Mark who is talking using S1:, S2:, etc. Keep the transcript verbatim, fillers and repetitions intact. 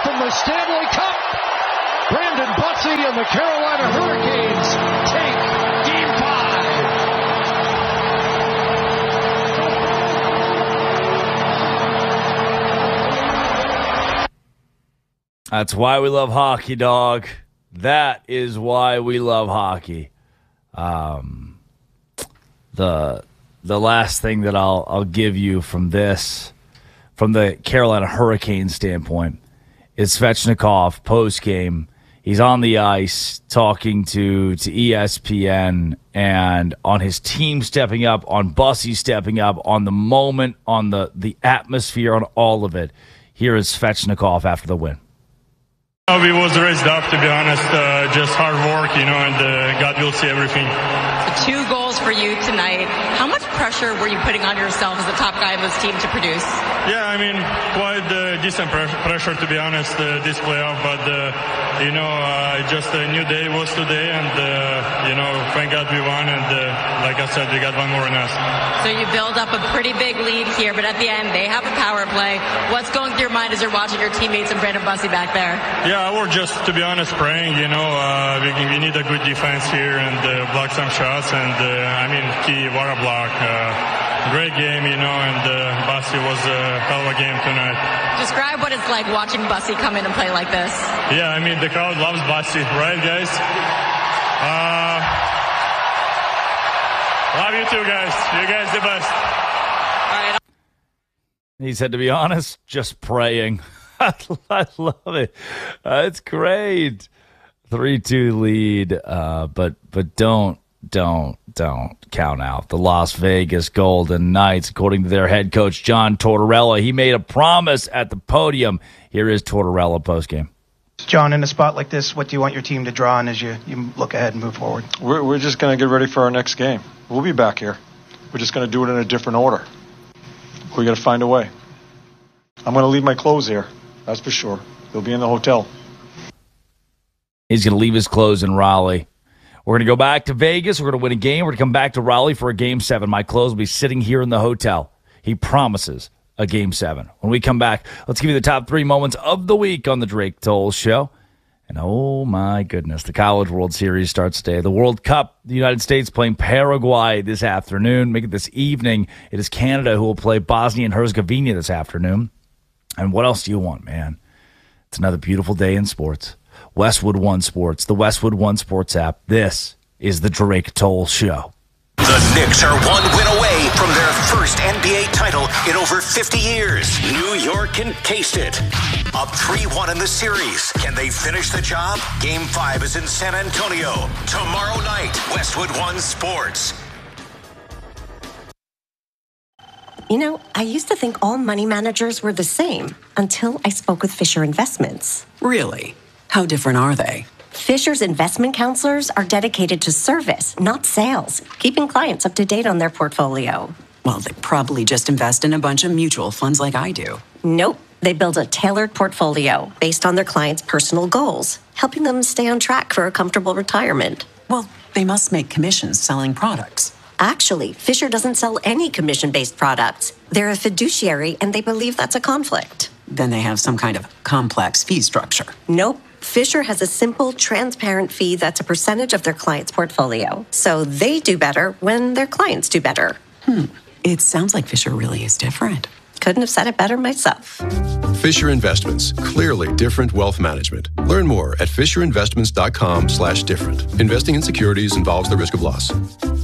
S1: from the Stanley Cup. Brandon Bussi and the Carolina Hurricanes take Game five.
S2: That's why we love hockey, dog. That is why we love hockey. Um, the the last thing that I'll I'll give you from this, from the Carolina Hurricanes standpoint, is Svechnikov post game. He's on the ice talking to to E S P N and on his team stepping up, on Bussi stepping up, on the moment, on the the atmosphere, on all of it. Here is Svechnikov after the win.
S3: We was raised up, to be honest, uh, just hard work, you know, and uh, God will see everything.
S4: Two goals for you tonight. How much pressure were you putting on yourself as the top guy of this team to produce?
S3: Yeah, I mean, quite uh, decent pre- pressure, to be honest, uh, this playoff. But, uh, you know, uh, just a new day was today, and, uh, you know, thank God we won. And, uh, like I said, we got one more in us.
S4: So you build up a pretty big lead here, but at the end, they have a power play. What's going through your mind as you're watching your teammates and Brandon Bussi back there?
S3: Yeah, we're just, to be honest, praying, you know, uh, we, we need a good defense here and uh, block some shots. And, uh, I mean, key, what a block. Uh, great game, you know, and uh, Bussi was a hell of a game tonight.
S4: Describe what it's like watching Bussi come in and play like this.
S3: Yeah, I mean, the crowd loves Bussi, right, guys? Uh, love you too, guys. You guys the best.
S4: All right.
S2: He said, to be honest, just praying. I love it. Uh, it's great. three two lead, uh, but but don't, don't, don't count out the Las Vegas Golden Knights. According to their head coach, John Tortorella, he made a promise at the podium. Here is Tortorella postgame.
S5: John, in a spot like this, what do you want your team to draw on as you, you look ahead and move forward?
S6: We're, we're just going to get ready for our next game. We'll be back here. We're just going to do it in a different order. We're going to find a way. I'm going to leave my clothes here. That's for sure. They'll be in the hotel.
S2: He's going to leave his clothes in Raleigh. We're going to go back to Vegas. We're going to win a game. We're going to come back to Raleigh for a game seven. My clothes will be sitting here in the hotel. He promises a game seven. When we come back, let's give you the top three moments of the week on the Drake Toll Show. And oh my goodness, the College World Series starts today. The World Cup, the United States playing Paraguay this afternoon. Make it this evening. It is Canada who will play Bosnia and Herzegovina this afternoon. And what else do you want, man? It's another beautiful day in sports. Westwood One Sports, the Westwood One Sports app. This is the Drake Toll Show.
S7: The Knicks are one win away from their first N B A title in over fifty years. New York can taste it. Up three one in the series. Can they finish the job? Game five is in San Antonio. Tomorrow night, Westwood One Sports.
S8: You know, I used to think all money managers were the same until I spoke with Fisher Investments.
S9: Really? How different are they?
S8: Fisher's investment counselors are dedicated to service, not sales, keeping clients up to date on their portfolio.
S9: Well, they probably just invest in a bunch of mutual funds like I do.
S8: Nope. They build a tailored portfolio based on their clients' personal goals, helping them stay on track for a comfortable retirement.
S9: Well, they must make commissions selling products.
S8: Actually, Fisher doesn't sell any commission-based products. They're a fiduciary, and they believe that's a conflict.
S9: Then they have some kind of complex fee structure.
S8: Nope. Fisher has a simple, transparent fee that's a percentage of their client's portfolio. So they do better when their clients do better.
S9: Hmm. It sounds like Fisher really is different.
S8: Couldn't have said it better myself.
S10: Fisher Investments. Clearly different wealth management. Learn more at fisherinvestments.com slash different. Investing in securities involves the risk of loss.